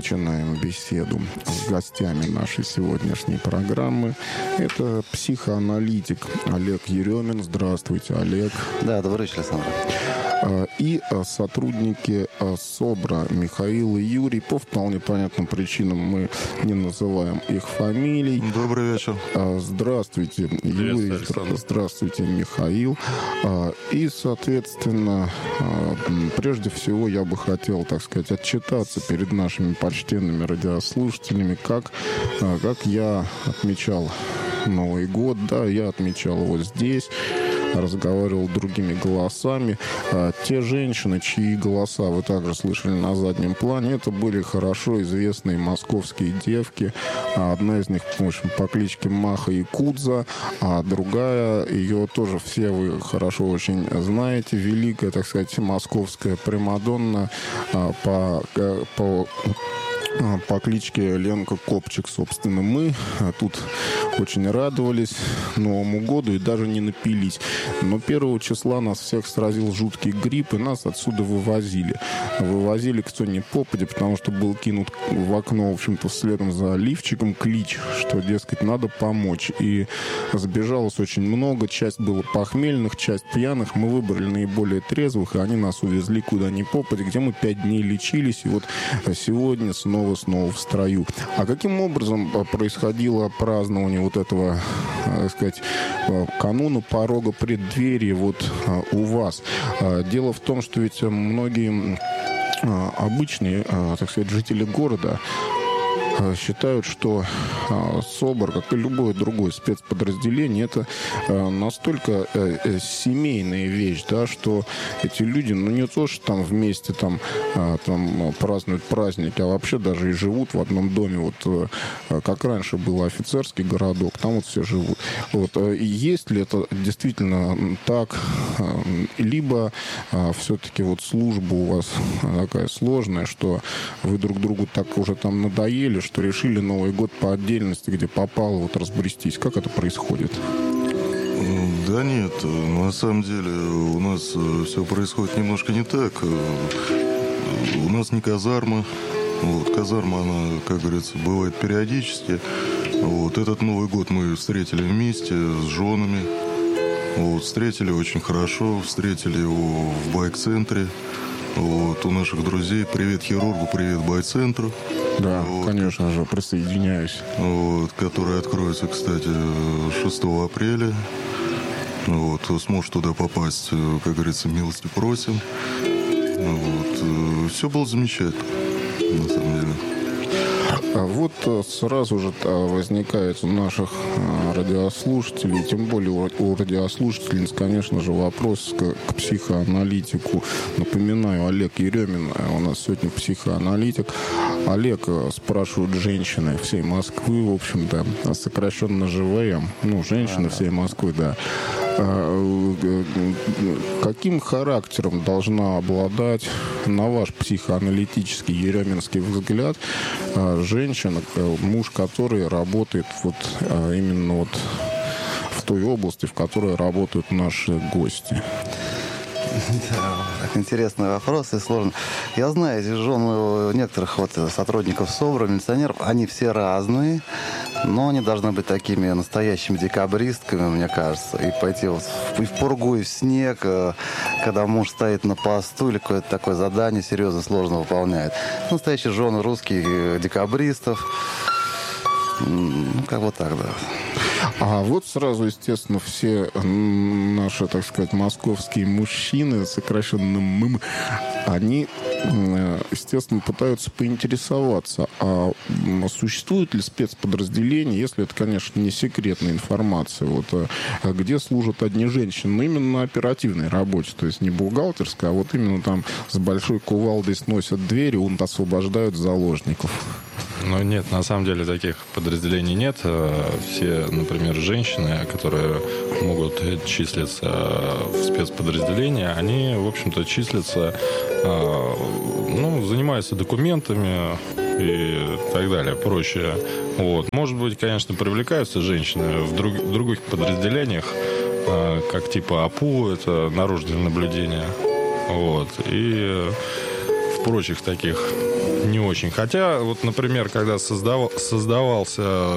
начинаем беседу с гостями нашей сегодняшней программы. Это психоаналитик Олег Еремин. Здравствуйте, Олег. Да, добрый вечер, Александр. И сотрудники СОБРа Михаил и Юрий. По вполне понятным причинам мы не называем их фамилий. Добрый вечер. Здравствуйте, Юрий. Здравствуйте, Михаил. И, соответственно, прежде всего я бы хотел, так сказать, отчитаться перед нашими почтенными радиослушателями, как я отмечал Новый год. Да, я отмечал его здесь, разговаривал другими голосами. Те женщины, чьи голоса вы также слышали на заднем плане, это были хорошо известные московские девки. Одна из них, в общем, по кличке Маха Якудза, а другая, ее тоже все вы хорошо очень знаете, великая, так сказать, московская примадонна по кличке Ленка Копчик. Собственно, мы тут очень радовались Новому году и даже не напились. Но 1 числа нас всех сразил жуткий грипп, и нас отсюда вывозили. Вывозили кто ни попадя, потому что был кинут в окно, в общем-то, следом за лифчиком клич, что, дескать, надо помочь. И сбежалось очень много. Часть было похмельных, часть пьяных. Мы выбрали наиболее трезвых, и они нас увезли куда ни попадя, где мы 5 дней лечились. И вот сегодня снова в строю. А каким образом происходило празднование вот этого, так сказать, кануна порога преддверия вот у вас? Дело в том, что ведь многие обычные, так сказать, жители города считают, что СОБР, как и любое другое спецподразделение, это настолько семейная вещь, да, что эти люди, не то, что там вместе там празднуют праздники, а вообще даже и живут в одном доме. Вот как раньше был офицерский городок, там вот все живут. Вот. И есть ли это действительно так? Либо все-таки вот служба у вас такая сложная, что вы друг другу так уже там надоели, что решили Новый год по отдельности, где попало, вот разбрестись. Как это происходит? Да нет, на самом деле у нас все происходит немножко не так. У нас не казарма. Вот, казарма, она, как говорится, бывает периодически. Вот, этот Новый год мы встретили вместе с женами. Вот, встретили очень хорошо, встретили его в байк-центре. Вот, у наших друзей. Привет хирургу, привет байцентру. Да, вот, конечно же, присоединяюсь. Вот, который откроется, кстати, 6 апреля. Вот, кто сможет туда попасть, как говорится, милости просим. Вот, все было замечательно, на самом деле. Вот сразу же возникает у наших радиослушателей, тем более у радиослушательниц, конечно же, вопрос к психоаналитику. Напоминаю, Олег Еремин у нас сегодня психоаналитик. Олег, спрашивают женщины всей Москвы, в общем-то, сокращенно ЖВМ, женщины всей Москвы, да. Каким характером должна обладать, на ваш психоаналитический ереминский взгляд, женщина, муж которой работает вот именно вот в той области, в которой работают наши гости? Да, интересный вопрос и сложный. Я знаю, из жен некоторых сотрудников СОБРа, милиционеров, они все разные, но они должны быть такими настоящими декабристками, мне кажется, и пойти и в пургу, и в снег, когда муж стоит на посту или какое-то такое задание серьезно, сложно выполняет. Настоящие жены русских декабристов. Как вот так, да. А вот сразу, естественно, все наши, так сказать, московские мужчины, сокращенно ММ, они, естественно, пытаются поинтересоваться, а существует ли спецподразделение, если это, конечно, не секретная информация, вот, где служат одни женщины, именно на оперативной работе, то есть не бухгалтерская, а вот именно там с большой кувалдой сносят двери, освобождают заложников. Ну, нет, на самом деле таких подразделений нет. Все, например, женщины, которые могут числиться в спецподразделении, они, в общем-то, числятся, занимаются документами и так далее, проще. Вот. Может быть, конечно, привлекаются женщины в других подразделениях, как типа АПУ, это наружное наблюдение. Вот. И в прочих таких не очень. Хотя, вот, например, когда создавалась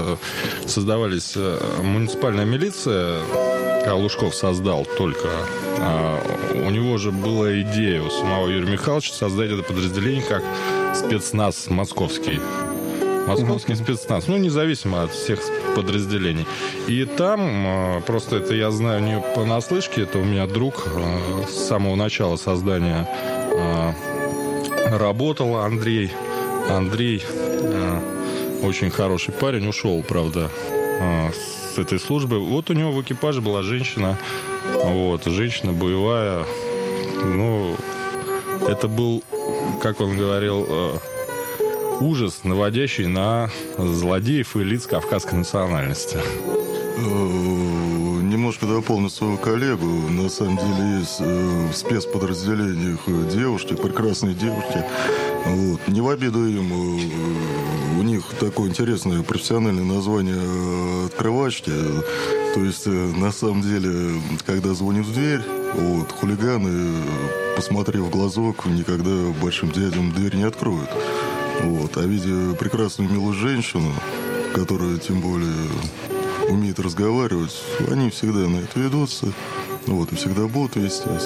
муниципальная милиция, когда Лужков создал только, у него же была идея у самого Юрия Михайловича создать это подразделение как спецназ московский. Московский спецназ, независимо от всех подразделений. И там, просто это я знаю не понаслышке, это у меня друг с самого начала создания работал, Андрей, очень хороший парень, ушел, правда, с этой службы. Вот у него в экипаже была женщина, женщина боевая. Это был, как он говорил, ужас, наводящий на злодеев и лиц кавказской национальности. Немножко дополню своего коллегу. На самом деле есть в спецподразделениях девушки, прекрасные девушки. Не в обиду им, у них такое интересное профессиональное название «открывачки». То есть, на самом деле, когда звонят в дверь, хулиганы, посмотрев в глазок, никогда большим дядям дверь не откроют. А видя прекрасную милую женщину, которая тем более умеет разговаривать, они всегда на это ведутся, и всегда будут вестись.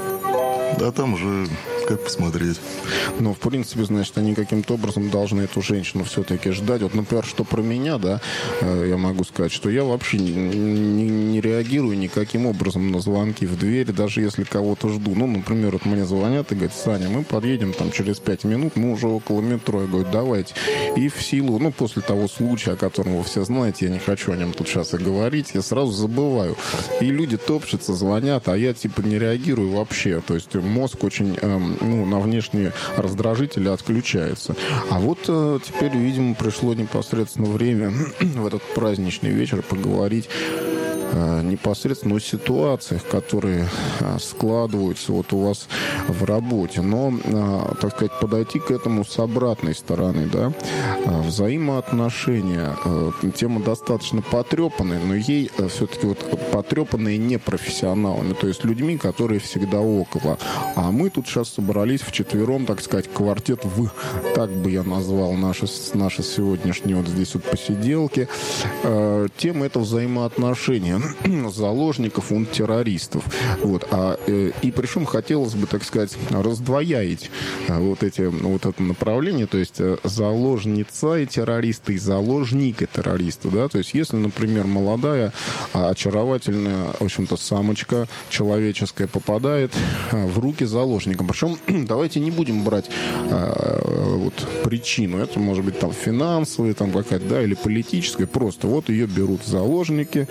А там уже как посмотреть. Но, в принципе, значит, они каким-то образом должны эту женщину все-таки ждать. Например, что про меня, да, я могу сказать, что я вообще не реагирую никаким образом на звонки в дверь, даже если кого-то жду. Например, мне звонят и говорят: Саня, мы подъедем там через 5 минут, мы уже около метро. Я говорю: давайте. И в силу, после того случая, о котором вы все знаете, я не хочу о нем тут сейчас и говорить, я сразу забываю. И люди топчутся, звонят, а я не реагирую вообще. То есть мозг очень на внешние раздражители отключается. А теперь, видимо, пришло непосредственно время в этот праздничный вечер поговорить непосредственно о ситуациях, которые складываются у вас в работе. Но, так сказать, подойти к этому с обратной стороны, да. Взаимоотношения. Тема достаточно потрепанная, но ей все-таки потрепанные непрофессионалами, то есть людьми, которые всегда около. А мы тут сейчас собрались вчетвером, так сказать, квартет «в». Так бы я назвал наши сегодняшние здесь посиделки. Тема — это взаимоотношения заложников и террористов. И причем хотелось бы, так сказать, раздвоять это направление, то есть заложница и террориста, и заложник и террориста, да, то есть если, например, молодая, очаровательная, в общем-то, самочка человеческая попадает в руки заложника, причем давайте не будем брать причину, это может быть там финансовая, там какая-то, да, или политическая, просто ее берут заложники,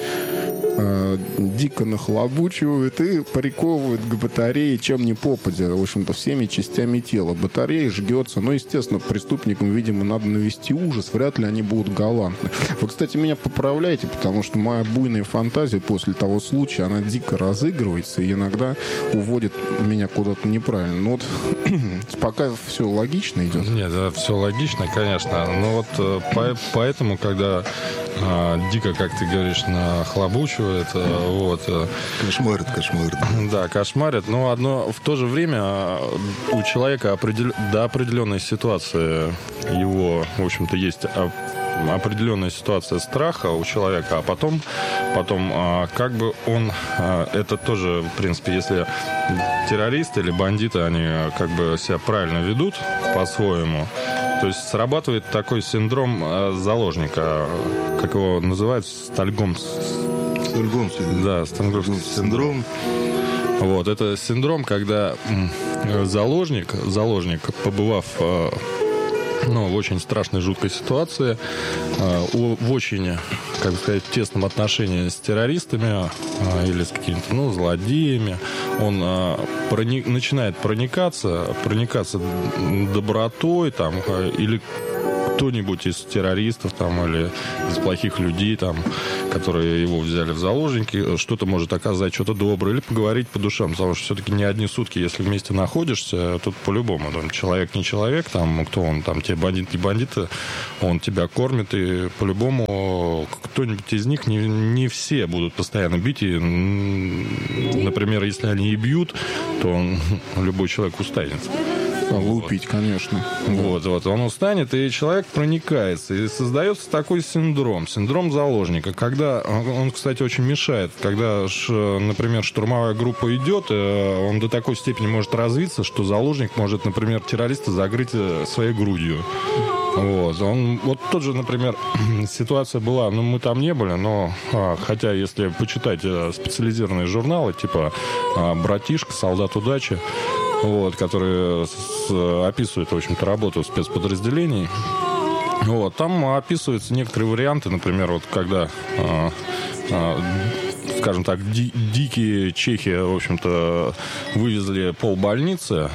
дико нахлобучивают и приковывают к батарее, чем ни попадя, в общем-то, всеми частями тела. Батарея жгется, естественно, преступникам, видимо, надо навести ужас, вряд ли они будут галантны. Вы, кстати, меня поправляйте, потому что моя буйная фантазия после того случая, она дико разыгрывается и иногда уводит меня куда-то неправильно. Пока все логично идет. Нет, да, все логично, конечно. Но поэтому, когда дико, как ты говоришь, нахлобучивают, Кошмарит. Да, кошмарит. Но в то же время у человека до определенной ситуации его, в общем-то, есть определенная ситуация страха у человека, а потом как бы он, это тоже, в принципе, если террористы или бандиты, они как бы себя правильно ведут по-своему, то есть срабатывает такой синдром заложника, как его называют, Стокгольмский синдром. Это синдром, когда заложник, побывав в очень страшной, жуткой ситуации, в очень, как бы сказать, тесном отношении с террористами или с какими-то, злодеями, он начинает проникаться добротой, или кто-нибудь из террористов или из плохих людей, которые его взяли в заложники, что-то может оказать, что-то доброе, или поговорить по душам, потому что все-таки не одни сутки, если вместе находишься, тут по-любому, человек не человек, кто он, тебе бандит не бандит, он тебя кормит, и по-любому кто-нибудь из них, не все будут постоянно бить, и, например, если они и бьют, то любой человек устанет. Лупить, конечно. Вот, он устанет, и человек проникается. И создается такой синдром заложника. Когда он, кстати, очень мешает. Когда, например, штурмовая группа идет, он до такой степени может развиться, что заложник может, например, террориста закрыть своей грудью. Вот тот же, например, ситуация была, мы там не были, но хотя если почитать специализированные журналы, типа «Братишка», «Солдат удачи», которые описывают, в общем-то, работу спецподразделений, там описываются некоторые варианты, например, когда скажем так, дикие чехи, в общем-то, вывезли полбольницы.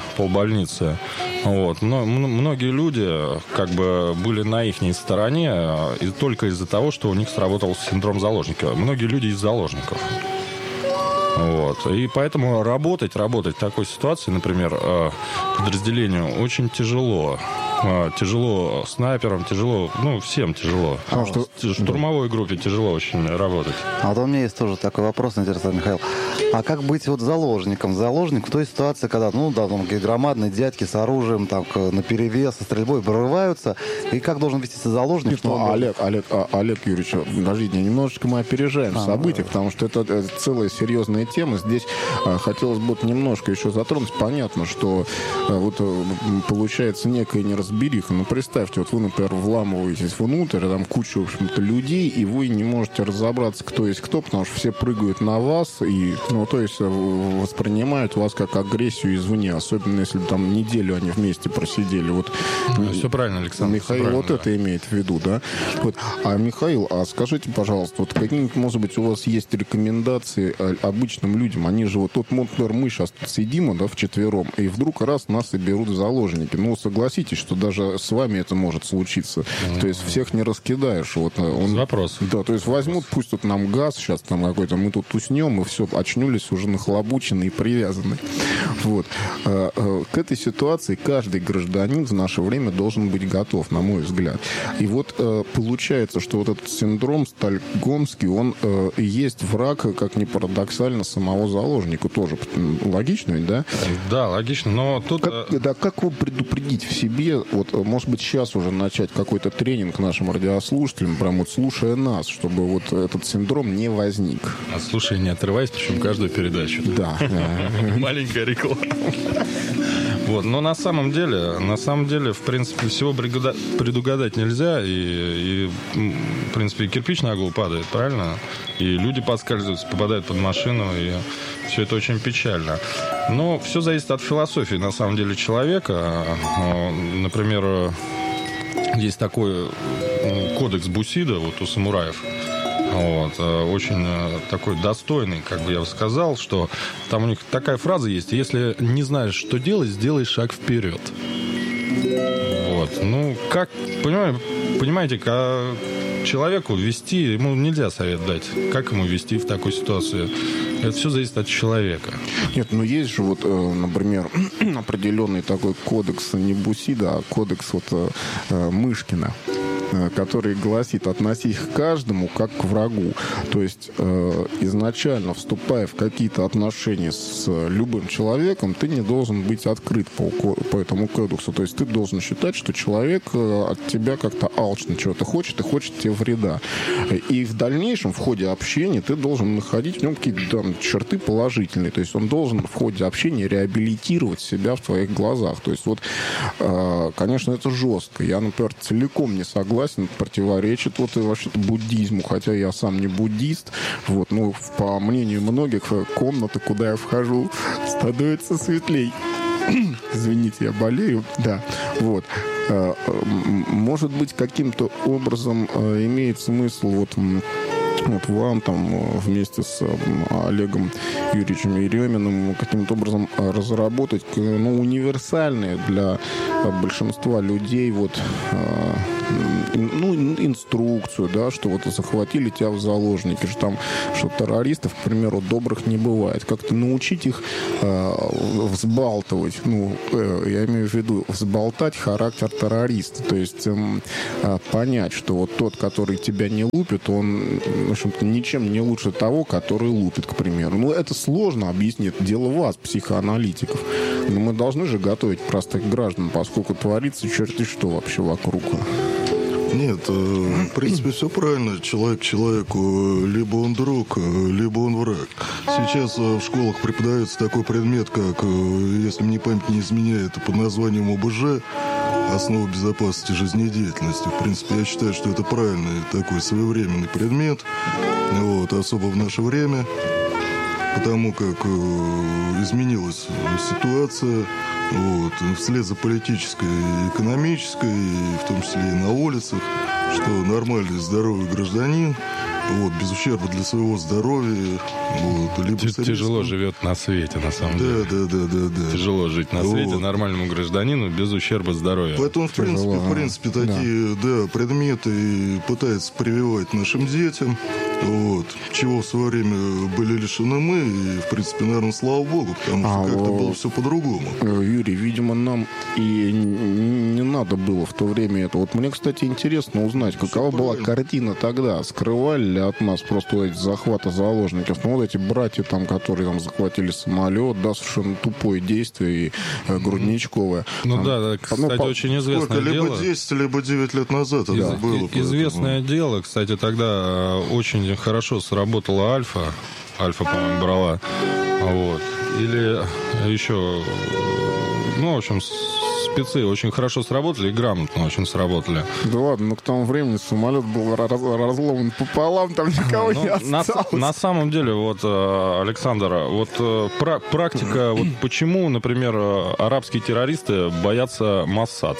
Но многие люди как бы были на их стороне и только из-за того, что у них сработал синдром заложника. Многие люди из заложников. И поэтому работать в такой ситуации, например, подразделению очень тяжело. Тяжело снайперам, тяжело, всем тяжело. Штурмовой группе тяжело очень работать. А у меня есть тоже такой вопрос, интересный, Михаил. А как быть заложником? Заложник в той ситуации, когда, какие громадные дядьки с оружием, наперевес, со стрельбой прорываются, и как должен вести себя заложник? Олег Юрьевич, подождите, немножечко мы опережаем события, потому что это целая серьезная тема. Здесь хотелось бы немножко еще затронуть. Понятно, что получается некая неразбериха. Представьте, вы, например, вламываетесь внутрь, там куча, в общем-то, людей, и вы не можете разобраться, кто есть кто, потому что все прыгают на вас, и, воспринимают вас как агрессию извне, особенно если там неделю они вместе просидели. Все правильно, Александр. Михаил это имеет в виду, да? А Михаил, скажите, пожалуйста, какие-нибудь, может быть, у вас есть рекомендации обычным людям? Они же например, мы сейчас тут сидим, вчетвером, и вдруг раз нас и берут в заложники. Согласитесь, что даже с вами это может случиться. То есть всех не раскидаешь. Вопрос. Да, то есть возьмут, пусть тут нам газ сейчас там какой-то, мы тут уснем, и все, очнулись уже нахлобучены и привязаны. К этой ситуации каждый гражданин в наше время должен быть готов, на мой взгляд. И получается, что этот синдром стокгольмский, он и есть враг, как ни парадоксально, самого заложника. Тоже логично ведь, да? Да, логично, но тут... Как его предупредить в себе, может быть, сейчас уже начать какой-то тренинг нашим радиослушателям, прям слушая нас, чтобы этот синдром не возник. Слушай, не отрывайся, причем каждую передачу. Да. Маленькая реклама. Но на самом деле, в принципе, всего предугадать нельзя, и в принципе, и кирпич на голову падает, правильно? И люди подскальзываются, попадают под машину, и все это очень печально. Но все зависит от философии, на самом деле, человека. Например, есть такой кодекс Бусидо у самураев. Очень такой достойный, как бы я бы сказал, что там у них такая фраза есть: если не знаешь, что делать, сделай шаг вперед. Как, понимаете, человеку вести, ему нельзя совет дать, как ему вести в такой ситуации. Это все зависит от человека. Нет, есть же например, определенный такой кодекс не Бусидо, а кодекс Мышкина, который гласит: относись к каждому как к врагу. То есть изначально, вступая в какие-то отношения с любым человеком, ты не должен быть открыт по этому кодексу. То есть ты должен считать, что человек от тебя как-то алчно чего-то хочет и хочет тебе вреда. И в дальнейшем, в ходе общения, ты должен находить в нем какие-то черты положительные. То есть он должен в ходе общения реабилитировать себя в твоих глазах. То есть конечно, это жестко. Я, например, целиком не согласен, противоречит вообще-то буддизму, хотя я сам не буддист. По мнению многих, комната, куда я вхожу, становится светлей. Извините, я болею. Да. Может быть, каким-то образом имеет смысл вам там вместе с Олегом Юрьевичем Ереминым каким-то образом разработать универсальные для большинства людей инструкцию, да, что захватили тебя в заложники, что террористов, к примеру, добрых не бывает. Как-то научить их взбалтывать, я имею в виду взболтать характер террориста, то есть понять, что тот, который тебя не лупит, он, в общем-то, ничем не лучше того, который лупит, к примеру. Это сложно объяснить, дело вас, психоаналитиков. Но мы должны же готовить простых граждан, поскольку творится черти что вообще вокруг. Нет, в принципе, все правильно. Человек человеку, либо он друг, либо он враг. Сейчас в школах преподается такой предмет, как, если мне память не изменяет, под названием ОБЖ, основа безопасности жизнедеятельности. В принципе, я считаю, что это правильный такой своевременный предмет, вот, особо в наше время, потому как изменилась ситуация, вот, вслед за политической и экономической, и в том числе и на улицах, что нормальный здоровый гражданин, вот, без ущерба для своего здоровья. Вот, либо тяжело живет на свете, на самом деле. Да. Тяжело жить на свете нормальному гражданину без ущерба здоровья. Поэтому, в принципе, такие предметы пытаются прививать нашим детям. Вот, чего в свое время были лишены мы, и, в принципе, наверное, слава богу, потому что как-то было все по-другому. Юрий, видимо, нам и не надо было в то время это. Вот мне, кстати, интересно узнать, какова была картина тогда. Скрывали ли от нас просто вот эти захваты заложников? Ну, вот эти братья, там, которые там захватили самолет, да, совершенно тупое действие и грудничковое. Ну да, кстати, очень известное дело. Либо 10, либо 9 лет назад это было. Известное дело, кстати, тогда очень хорошо сработала Альфа, по-моему, брала. Вот. Или еще, ну, в общем, спецы очень хорошо сработали и грамотно очень сработали. Да ладно, но к тому времени самолет был разломан пополам, там никого не осталось. На самом деле, вот, Александр, вот практика, вот почему, например, арабские террористы боятся Моссад?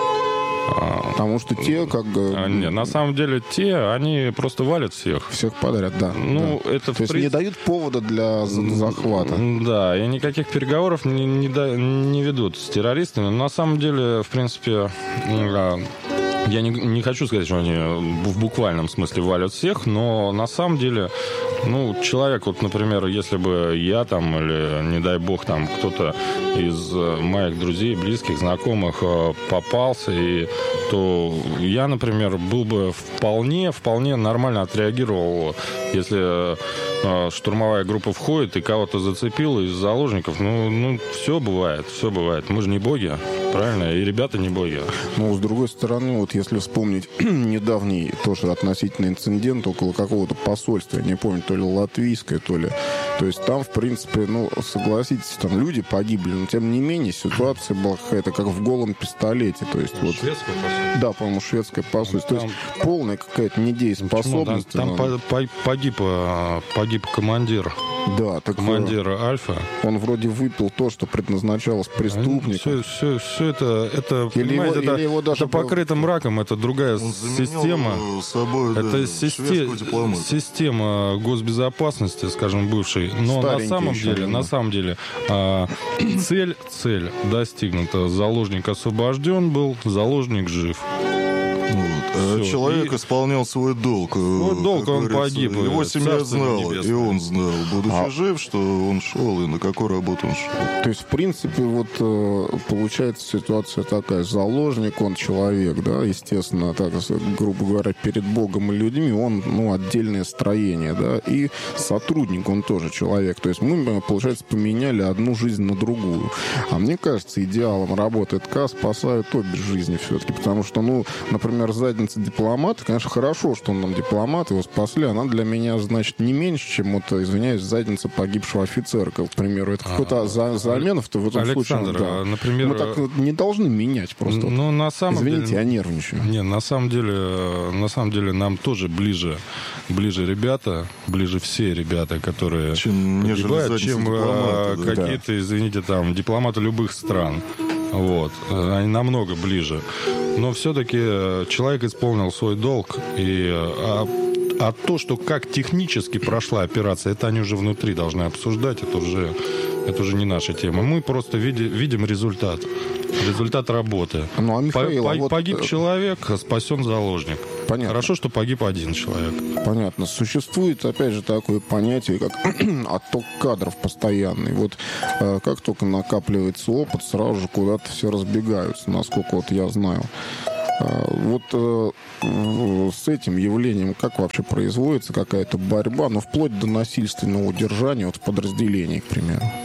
Потому что те, как бы... Не, на самом деле, они просто валят всех. Всех подряд, да. Ну, да. это, то есть не дают повода для захвата. Да, и никаких переговоров не ведут с террористами. Но на самом деле, в принципе... Я не хочу сказать, что они в буквальном смысле валят всех, но на самом деле, ну, человек, вот, например, если бы я там, или, не дай бог, там кто-то из моих друзей, близких, знакомых попался, то я, например, был бы вполне нормально отреагировал, если штурмовая группа входит и кого-то зацепила из заложников. Ну, все бывает. Мы же не боги, правильно? И ребята не боги. Но, с другой стороны, вот если вспомнить недавний тоже относительно инцидент около какого-то посольства, я не помню, то ли латвийское, то ли... То есть там, в принципе, ну, согласитесь, там люди погибли, но тем не менее ситуация была какая-то как в голом пистолете. То есть, вот... Шведское посольство? Да, по-моему, шведское посольство. То есть полная какая-то недееспособность. Там погиб командир. Да, так командир Альфа. Он вроде выпил то, что предназначалось преступнику. Все это, понимаете, это покрыто мраком, это другая система. Собой, это система госбезопасности, скажем, бывшей. Но на самом деле цель достигнута. Заложник освобожден был, заложник жив. Вот. Человек исполнял свой долг. Он погиб. Его семья знала, и он знал, будучи жив, что он шел и на какую работу он шел. То есть, в принципе, вот получается ситуация такая. Заложник, он человек, да, естественно, так, грубо говоря, перед Богом и людьми, он, ну, отдельное строение, да, и сотрудник, он тоже человек. То есть мы, получается, поменяли одну жизнь на другую. А мне кажется, идеалом работы ТК спасают обе жизни все-таки, потому что, ну, например, задница дипломата, конечно, хорошо, что он нам дипломат, его спасли, она для меня, значит, не меньше, чем, вот, извиняюсь, задница погибшего офицера, к примеру. Это какой-то замена-то в этом Александр, случае. Да. Например... Мы так не должны менять просто. Ну, на самом Извините, деле... я нервничаю. Не, на самом деле нам тоже ближе ребята, ближе все ребята, которые погибают, чем какие-то, извините, там, дипломаты любых стран. Вот. Они намного ближе. Но все-таки человек исполнил свой долг. А то, что как технически прошла операция, это они уже внутри должны обсуждать. Это уже не наша тема. Мы просто видим результат. Результат работы. Ну, а Михаил, погиб человек, спасен заложник. Понятно. Хорошо, что погиб один человек. Понятно. Существует, опять же, такое понятие, как отток кадров постоянный. Вот как только накапливается опыт, сразу же куда-то все разбегаются, насколько вот я знаю. Вот с этим явлением как вообще производится какая-то борьба, ну, вплоть до насильственного удержания вот в подразделении, к примеру?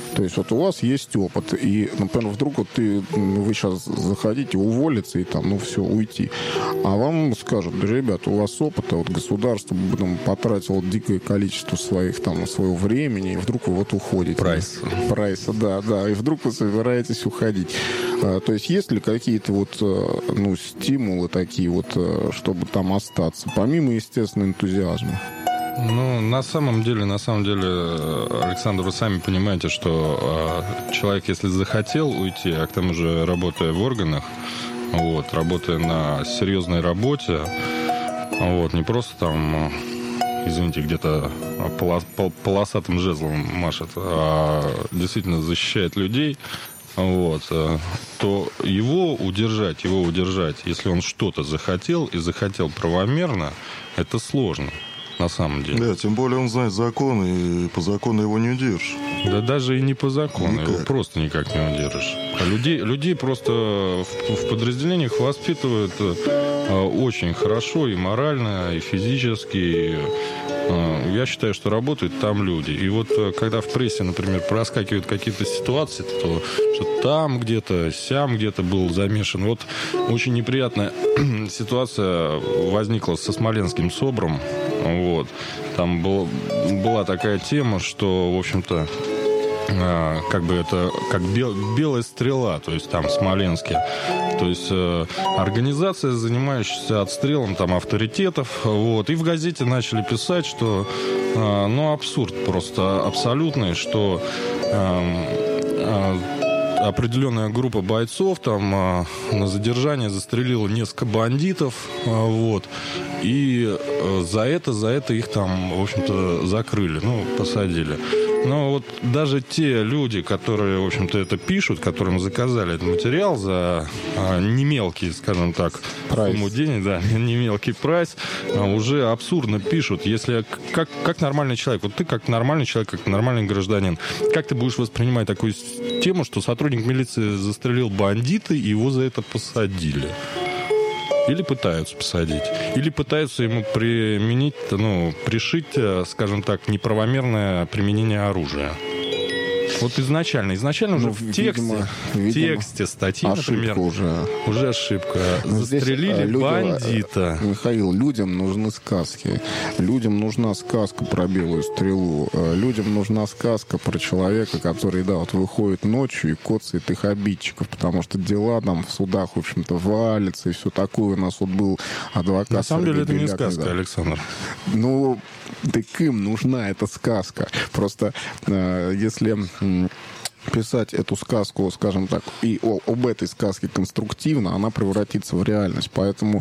То есть вот у вас есть опыт, и, например, вдруг вот вы сейчас захотите уволиться и там, ну, все, уйти. А вам скажут: да, ребята, у вас опыта, вот государство потратило дикое количество своего времени, и вдруг вы вот уходите. Прайса, да, и вдруг вы собираетесь уходить. То есть есть ли какие-то вот, ну, стимулы такие вот, чтобы там остаться, помимо, естественно, энтузиазма? Ну, на самом деле, Александр, вы сами понимаете, что человек, если захотел уйти, а к тому же работая в органах, вот, работая на серьезной работе, вот, не просто там, извините, где-то полосатым жезлом машет, а действительно защищает людей, вот, то его удержать, если он что-то захотел и захотел правомерно, это сложно. На самом деле. Да, тем более он знает закон, и по закону его не удержишь. Да даже и не по закону, никак. Его просто никак не удержишь. Людей просто в подразделениях воспитывают очень хорошо и морально, и физически. Я считаю, что работают там люди. И вот когда в прессе, например, проскакивают какие-то ситуации, то что там где-то, сям где-то был замешан. Вот очень неприятная ситуация возникла со Смоленским СОБРом. Вот. Там была такая тема, что, в общем-то, как бы это как белая стрела, то есть там в Смоленске. То есть организация, занимающаяся отстрелом там авторитетов. Вот. И в газете начали писать, что ну, абсурд просто абсолютный, что определенная группа бойцов там на задержание застрелила несколько бандитов, вот, и за это их там, в общем-то, закрыли, ну, посадили. Но вот даже те люди, которые, в общем-то, это пишут, которым заказали этот материал за немелкий, скажем так, сумму денег, да, немелкий прайс, уже абсурдно пишут. Если как нормальный человек, вот ты как нормальный человек, как нормальный гражданин, как ты будешь воспринимать такую тему, что сотрудник милиции застрелил бандита, и его за это посадили? Или пытаются посадить, или пытаются ему применить, ну, пришить, скажем так, неправомерное применение оружия. Вот изначально уже в тексте статьи, например, уже ошибка. Застрелили бандита. Михаил, людям нужны сказки. Людям нужна сказка про белую стрелу. Людям нужна сказка про человека, который, да, вот выходит ночью и коцает их обидчиков, потому что дела там в судах, в общем-то, валятся и все такое. У нас вот был адвокат. На самом деле это не сказка, да. Александр. Ну, так им нужна эта сказка. Просто если писать эту сказку, скажем так, и об этой сказке конструктивно, она превратится в реальность. Поэтому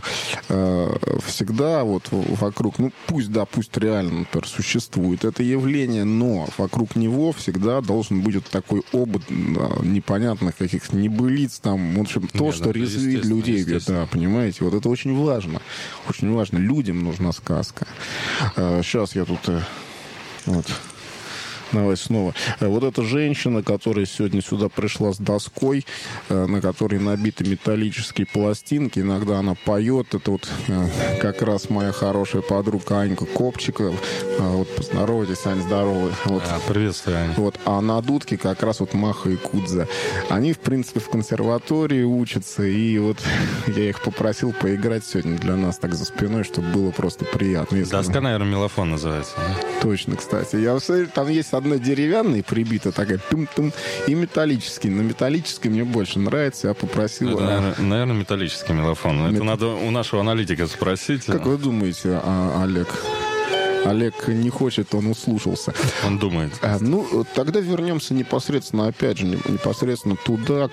всегда вот вокруг, ну пусть реально, например, существует это явление, но вокруг него всегда должен быть вот такой обод непонятных каких-то небылиц, там, в общем, то, что резвит людей. Да, понимаете, вот это очень важно. Очень важно. Людям нужна сказка. Сейчас я тут вот... Давай снова. Вот эта женщина, которая сегодня сюда пришла с доской, на которой набиты металлические пластинки, иногда она поет. Это вот как раз моя хорошая подруга Анька Копчикова. Вот поздоровайтесь, Ань, здоровы. Вот. Приветствую, Аня. Вот. А на дудке как раз вот Маха и Кудза. Они, в принципе, в консерватории учатся, и вот я их попросил поиграть сегодня для нас так за спиной, чтобы было просто приятно. Доска, наверное, мелофон называется. Точно, кстати. Я смотрю, там есть одна деревянная прибита, такая тум-тум, и металлический. На металлической мне больше нравится. Я попросил... Это, наверное, металлический мелофон. Это надо у нашего аналитика спросить. Как вы думаете, Олег? Олег не хочет, он услушался. Он думает. Ну, тогда вернемся непосредственно, опять же, непосредственно туда,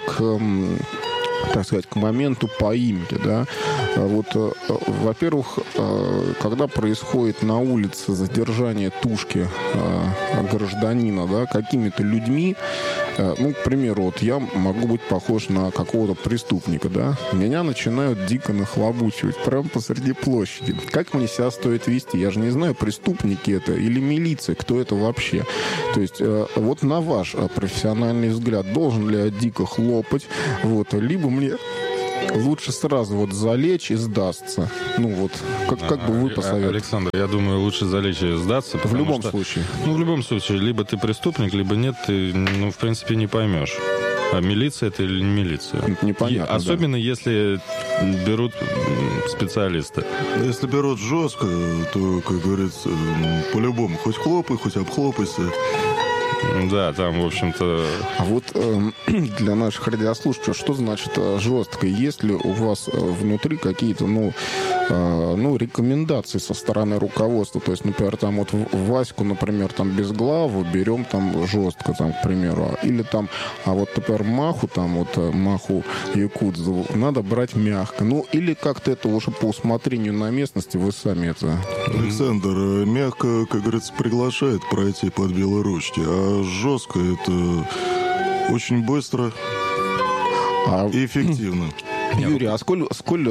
так сказать, к моменту поимки, да. Вот, во-первых, когда происходит на улице задержание тушки гражданина, да, какими-то людьми, ну, к примеру, вот я могу быть похож на какого-то преступника, да, меня начинают дико нахлобучивать прямо посреди площади. Как мне себя стоит вести? Я же не знаю, преступники это или милиция, кто это вообще. То есть, вот на ваш профессиональный взгляд, должен ли я дико хлопать, вот, либо мне лучше сразу вот залечь и сдастся? Ну вот, как бы вы посоветовали? Александр, я думаю, лучше залечь и сдаться. В любом случае. Ну, в любом случае, либо ты преступник, либо нет, ты, ну, в принципе, не поймешь. А милиция это или не милиция? Это непонятно, особенно если берут специалисты. Если берут жестко, то, как говорится, по-любому хоть хлопай, хоть обхлопайся. Да, там, в общем-то... А вот для наших радиослушателей, что значит жестко? Есть ли у вас внутри какие-то, рекомендации со стороны руководства? То есть, например, там вот Ваську, например, там Безглаву берем там жестко, там, к примеру. Или там, а вот, например, Маху Якудзу надо брать мягко. Ну, или как-то это уже по усмотрению на местности вы сами это... Александр, мягко, как говорится, приглашает пройти под белые ручки, а жестко это очень быстро и эффективно. Юрий, а сколь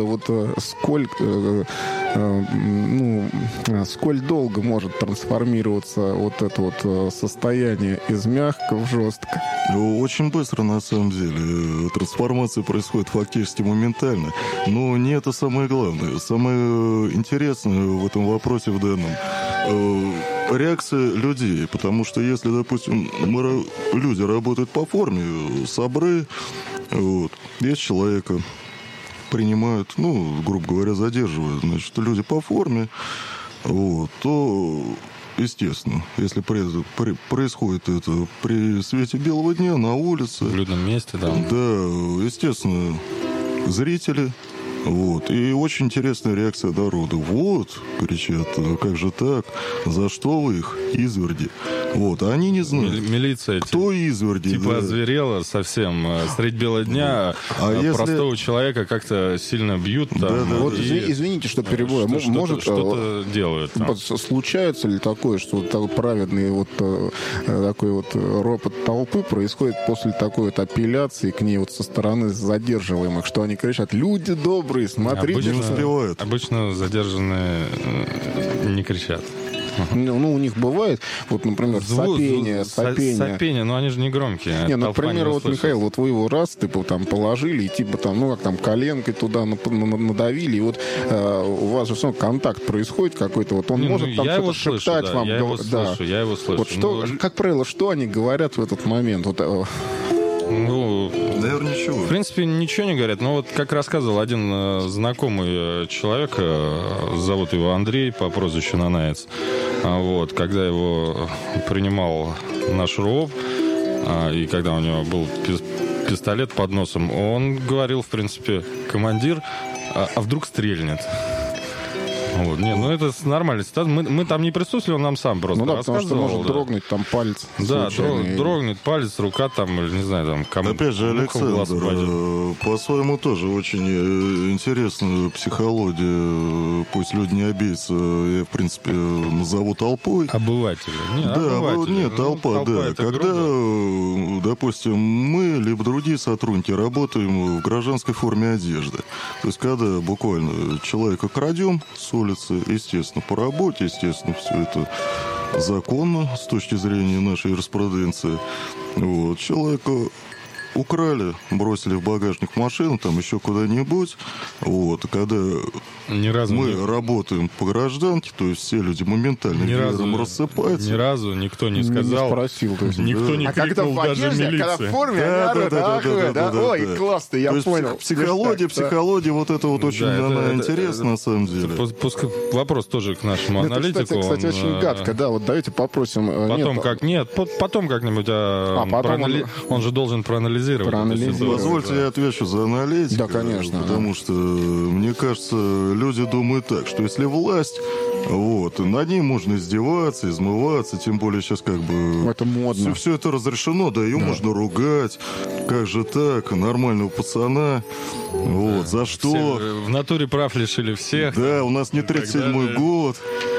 долго может трансформироваться вот это вот состояние из мягко в жестко? Очень быстро, на самом деле. Трансформация происходит фактически моментально. Но не это самое главное. Самое интересное в этом вопросе в данном реакция людей. Потому что если, допустим, люди работают по форме, САБРы, есть человека, принимают, грубо говоря, задерживают, значит, люди по форме, то, естественно, если происходит это при свете белого дня на улице... В людном месте, да. Да, естественно, зрители... И очень интересная реакция народа. Кричат, как же так? За что вы их, изверги? А они не знают. Милиция кто изверги. Озверела совсем. Средь бела дня простого человека как-то сильно бьют. Извините, что перебиваю. Может, что-то делают. Случается ли такое, что праведный такой ропот толпы происходит после такой апелляции к ней со стороны задерживаемых, что они кричат: люди добрые, смотрите. Не успевают. Обычно задержанные не кричат. У них бывает, например, сопение. Сопение, но они же не громкие. Например, Михаил, вы его раз, положили, и коленкой туда надавили, и у вас же все контакт происходит какой-то, он может там что-то шептать вам. Я его слышу. Как правило, что они говорят в этот момент? Наверное, ничего. В принципе, ничего не говорят. Но как рассказывал один знакомый человек, зовут его Андрей по прозвищу Нанаец, когда его принимал наш РОВ, и когда у него был пистолет под носом, он говорил, в принципе, командир, а вдруг стрельнет? Это нормальная ситуация. Мы там не присутствовали, он нам сам просто рассказывал. Потому что может дрогнуть там палец. Да, дрогнет палец, рука там, или не знаю, там кому. Опять же, Александр, по-своему тоже очень интересную психологию, пусть люди не обидятся, я, в принципе, назову толпой. Обыватели. Толпа, да. Когда, допустим, мы, либо другие сотрудники работаем в гражданской форме одежды. То есть, когда буквально человека крадем с улицы, естественно, по работе, естественно, все это законно с точки зрения нашей юриспруденции. Человека украли, бросили в багажник машины, там еще куда-нибудь. Когда мы работаем по гражданке, то есть все люди моментально веером рассыпаются. Ни разу никто не сказал. Не спросил. Никто не крикнул, даже милиция. Когда в форме, ой, классно, я понял. Психология вот это очень интересна, на самом деле. Вопрос тоже к нашему аналитику. Кстати, очень гадко, да, давайте попросим. Потом как-нибудь, он же должен проанализировать. Позвольте, я отвечу за аналитику. Да, конечно. Потому что, мне кажется, люди думают так, что если власть, над ней можно издеваться, измываться, тем более сейчас это модно. Все это разрешено, ее можно ругать. Как же так? Нормального пацана. За что? В натуре прав лишили всех. Да, у нас не 37-й год.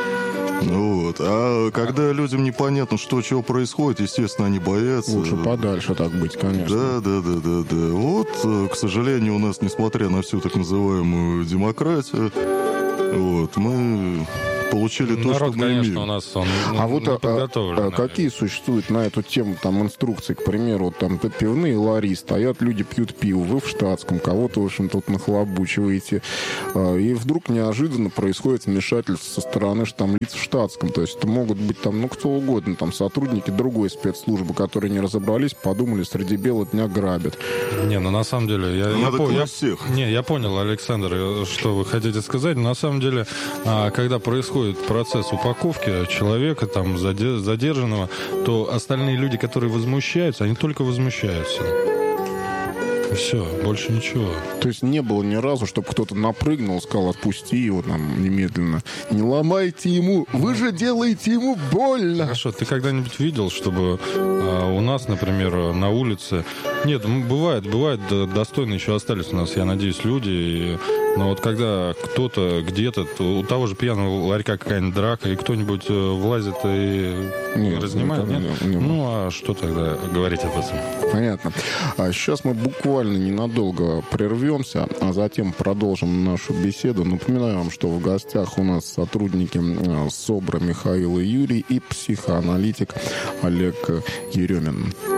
А когда людям непонятно, чего происходит, естественно, они боятся. Лучше подальше так быть, конечно. Да. К сожалению, у нас, несмотря на всю так называемую демократию, мы получили то, Народ, что мы конечно, имеем. у нас он вот подготовлен. какие существуют на эту тему там инструкции? К примеру, там пивные лари, стоят люди, пьют пиво, вы в штатском, кого-то, в общем, тут нахлобучиваете. И вдруг неожиданно происходит вмешательство со стороны там лиц в штатском. То есть это могут быть там, ну, кто угодно, там сотрудники другой спецслужбы, которые не разобрались, подумали, среди бела дня грабят. Не, ну на самом деле, я понял, Александр, что вы хотите сказать. Но на самом деле, когда происходит процесс упаковки человека, там, задержанного, то остальные люди, которые возмущаются, они только возмущаются. И все, больше ничего. То есть не было ни разу, чтобы кто-то напрыгнул, сказал, отпусти его там немедленно. Не ломайте ему, вы же делаете ему больно. Хорошо, ты когда-нибудь видел, чтобы у нас, например, на улице... Нет, бывает, достойные еще остались у нас, я надеюсь, люди. Но вот когда кто-то где-то, у того же пьяного ларька какая-нибудь драка, и кто-нибудь влазит и разнимает, нет? Ну, а что тогда говорить об этом? Понятно. Сейчас мы буквально ненадолго прервемся, а затем продолжим нашу беседу. Напоминаю вам, что в гостях у нас сотрудники СОБРа Михаил и Юрий и психоаналитик Олег Еремин.